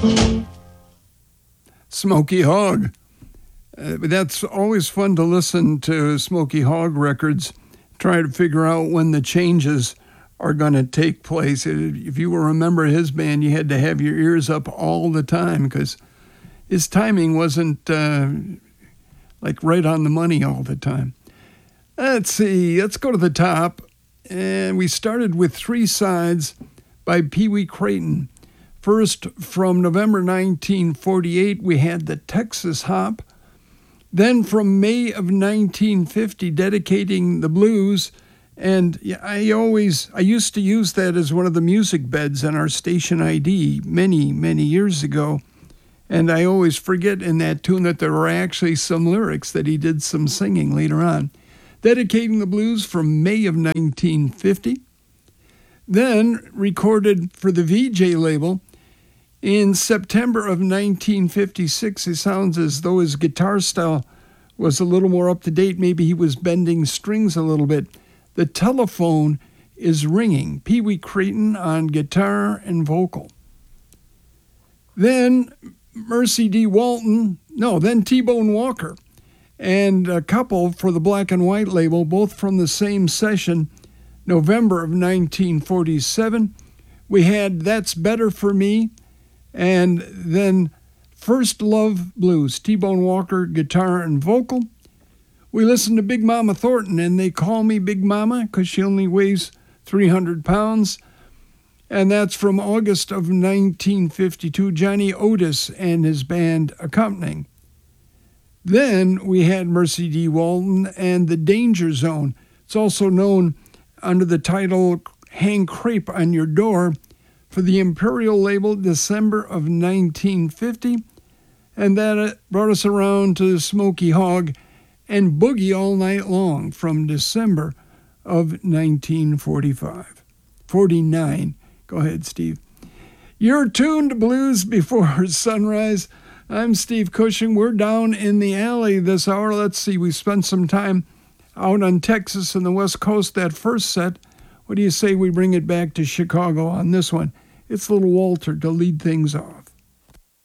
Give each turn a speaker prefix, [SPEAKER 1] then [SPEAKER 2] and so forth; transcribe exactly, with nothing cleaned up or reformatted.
[SPEAKER 1] Smokey Hogg. Uh, that's always fun to listen to Smokey Hogg records, try to figure out when the changes are going to take place. If you were a member of his band, you had to have your ears up all the time because his timing wasn't uh, like right on the money all the time. Let's see, let's go to the top. And we started with Three Sides by Pee Wee Crayton. First, from November nineteen forty-eight, we had the Texas Hop. Then from May of nineteen fifty, Dedicating the Blues. And I always, I used to use that as one of the music beds in our station I D many, many years ago. And I always forget in that tune that there were actually some lyrics that he did some singing later on. Dedicating the Blues from May of nineteen fifty. Then recorded for the V J label in September of nineteen fifty-six. It sounds as though his guitar style was a little more up to date. Maybe he was bending strings a little bit. The Telephone is Ringing. Pee Wee Crayton on guitar and vocal. Then Mercy D. Walton, no, then T-Bone Walker, and a couple for the Black and White label, both from the same session, November of nineteen forty-seven. We had That's Better for Me, and then First Love Blues, T-Bone Walker, guitar and vocal. We listened to Big Mama Thornton, and They Call Me Big Mama because she only weighs three hundred pounds. And that's from August of nineteen fifty-two, Johnny Otis and his band accompanying. Then we had Mercy D. Walton and The Danger Zone. It's also known under the title Hang Crepe on Your Door for the Imperial label, December of nineteen fifty. And that brought us around to Smokey Hogg and Boogie All Night Long from December of nineteen forty-five. forty-nine. Go ahead, Steve. You're tuned to Blues Before Sunrise. I'm Steve Cushing. We're down in the alley this hour. Let's see, we spent some time out on Texas and the West Coast that first set. What do you say we bring it back to Chicago on this one? It's Little Walter to lead things off.